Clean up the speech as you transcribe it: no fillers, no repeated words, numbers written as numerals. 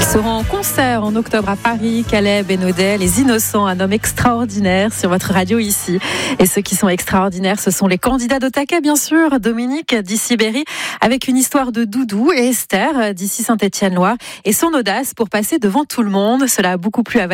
seront en concert en octobre à Paris. Caleb et Naudet, les Innocents, un homme extraordinaire sur votre radio ici. Et ceux qui sont extraordinaires, ce sont les candidats de taquet, bien sûr. Dominique d'Issy-Berry, avec une histoire de Doudou, et Esther d'Issy Saint-Étienne-Loire et son audace pour passer devant tout le monde. Cela a beaucoup plu à